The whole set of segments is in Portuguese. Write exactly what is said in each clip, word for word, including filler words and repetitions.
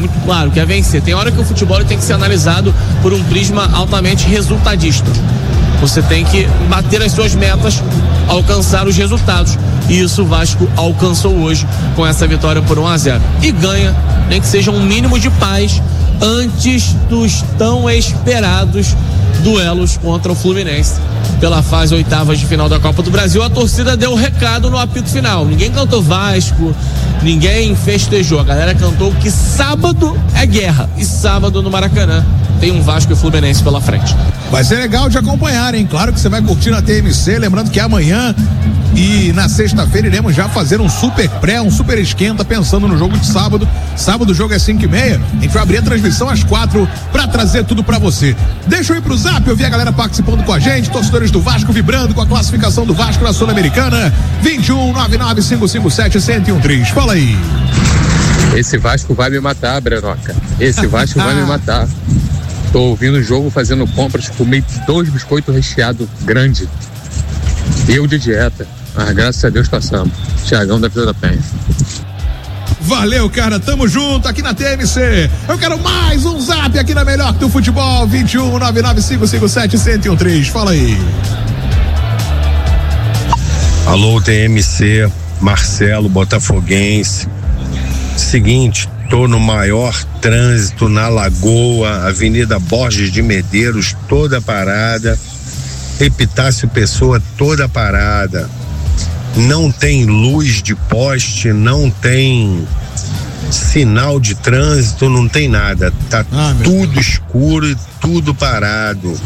muito claro, que é vencer. Tem hora que o futebol tem que ser analisado por um prisma altamente resultadista. Você tem que bater as suas metas, alcançar os resultados. E isso o Vasco alcançou hoje com essa vitória por um a zero. E ganha, nem que seja um mínimo de paz antes dos tão esperados duelos contra o Fluminense pela fase oitavas de final da Copa do Brasil. A torcida deu o recado no apito final. Ninguém cantou Vasco, ninguém festejou. A galera cantou que sábado é guerra. E sábado no Maracanã tem um Vasco e Fluminense pela frente. Vai ser legal de acompanhar, hein? Claro que você vai curtir na T M C, lembrando que amanhã e na sexta-feira iremos já fazer um super pré, um super esquenta, pensando no jogo de sábado. Sábado o jogo é cinco e meia, a gente vai abrir a transmissão às quatro pra trazer tudo pra você. Deixa eu ir pro Zap, eu vi a galera participando com a gente, torcedores do Vasco vibrando com a classificação do Vasco na Sul-Americana. Vinte e um, nove nove cinco cinco sete, zero um três. Fala aí. Esse Vasco vai me matar, Brenoca. Esse Vasco vai me matar. Tô ouvindo o jogo, fazendo compras, comi dois biscoitos recheados grandes. Eu de dieta, mas graças a Deus passamos. Thiagão da Vila da Penha. Valeu, cara, tamo junto aqui na T M C. Eu quero mais um Zap aqui na Melhor do Futebol. Vinte e um, nove nove cinco cinco sete, zero um três. Fala aí. Alô, T M C, Marcelo, botafoguense. Seguinte, tô no maior trânsito na Lagoa, Avenida Borges de Medeiros, toda parada. Epitácio Pessoa, toda parada. Não tem luz de poste, não tem sinal de trânsito, não tem nada. Tá ah, tudo escuro e tudo parado.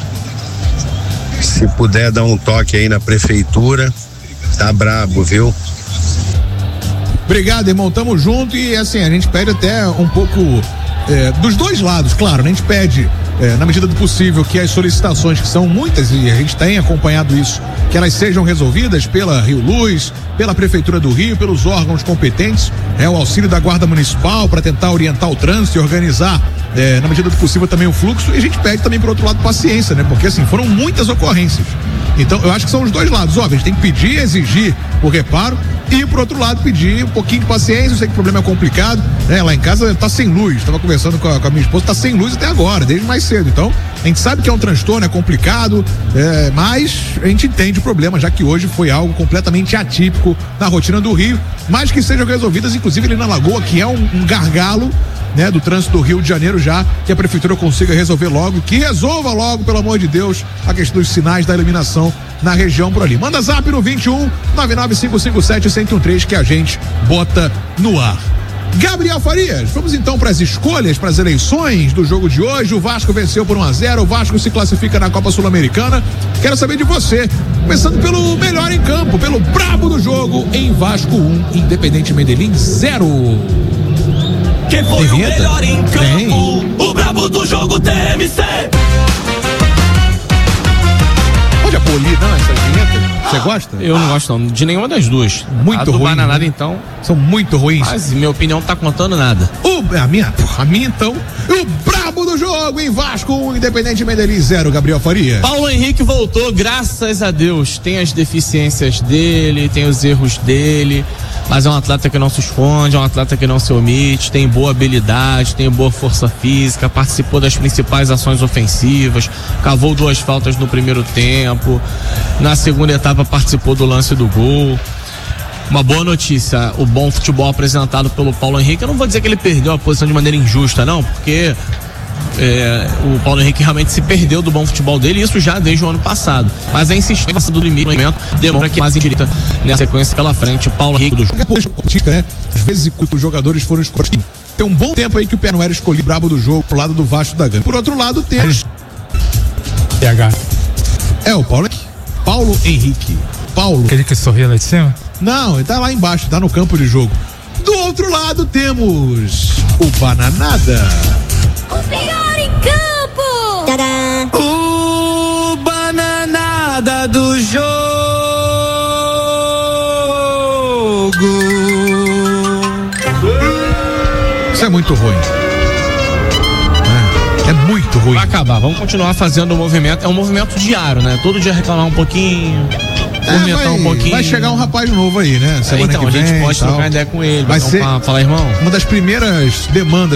Se puder dar um toque aí na prefeitura, tá brabo, viu? Obrigado, irmão, tamo junto. E assim, a gente pede até um pouco é, dos dois lados, claro, né? A gente pede é, na medida do possível que as solicitações, que são muitas e a gente tem acompanhado isso, que elas sejam resolvidas pela Rio Luz, pela Prefeitura do Rio, pelos órgãos competentes, é o auxílio da Guarda Municipal para tentar orientar o trânsito e organizar é, na medida do possível também o fluxo. E a gente pede também, por outro lado, paciência, né? Porque assim, foram muitas ocorrências. Então, eu acho que são os dois lados. Óbvio, a gente tem que pedir, exigir o reparo e, por outro lado, pedir um pouquinho de paciência. Eu sei que o problema é complicado, né? Lá em casa tá sem luz. Estava conversando com a, com a minha esposa, tá sem luz até agora, desde mais cedo. Então, a gente sabe que é um transtorno, é complicado, é, mas a gente entende o problema, já que hoje foi algo completamente atípico na rotina do Rio, mas que sejam resolvidas, inclusive ali na Lagoa, que é um, um gargalo, né, do trânsito do Rio de Janeiro, já que a prefeitura consiga resolver logo, que resolva logo, pelo amor de Deus, a questão dos sinais da iluminação na região por ali. Manda zap no vinte e um, nove nove cinco cinco sete, zero um três que a gente bota no ar. Gabriel Farias, vamos então para as escolhas, para as eleições do jogo de hoje. O Vasco venceu por um a zero, o Vasco se classifica na Copa Sul-Americana. Quero saber de você, começando pelo melhor em campo, pelo brabo do jogo, em Vasco um, Independente Medellín zero. Quem foi o melhor em campo? Tem. O brabo do jogo T M C. Pode abolir, não, essa vinheta? Você gosta? Eu não gosto não, de nenhuma das duas. Muito a do ruim. Bananada, então. São muito ruins. Mas minha opinião tá contando nada. O, a minha, a minha então. O brabo do jogo em Vasco um, Independente Medellín zero, Gabriel Faria. Paulo Henrique voltou, graças a Deus. Tem as deficiências dele, tem os erros dele, mas é um atleta que não se esconde, é um atleta que não se omite, tem boa habilidade, tem boa força física, participou das principais ações ofensivas, cavou duas faltas no primeiro tempo, na segunda etapa participou do lance do gol. Uma boa notícia, o bom futebol apresentado pelo Paulo Henrique. Eu não vou dizer que ele perdeu a posição de maneira injusta, não, porque é, o Paulo Henrique realmente se perdeu do bom futebol dele, isso já desde o ano passado. Mas a insistência do limite no momento demora que mais indireita nessa sequência pela frente. Paulo Henrique do jogo. Né? Às vezes os jogadores foram escolhidos. Tem um bom tempo aí que o Pé não era escolhido brabo do jogo pro lado do Vasco da Gama. Por outro lado, temos P H. É o Paulo Paulo Henrique. Paulo. Aquele que sorria lá de cima? Não, ele tá lá embaixo, tá no campo de jogo. Do outro lado temos o Bananada. O melhor em campo! Tadã. O Bananada do jogo. Isso é muito ruim. É, é muito ruim. Vai acabar, vamos continuar fazendo o movimento. É um movimento diário, né? Todo dia reclamar um pouquinho. É, vai, um pouquinho. Vai chegar um rapaz novo aí, né? Semana então, que a gente vem, pode tal. trocar ideia com ele. Vai ser falar, falar, irmão. Uma das primeiras demandas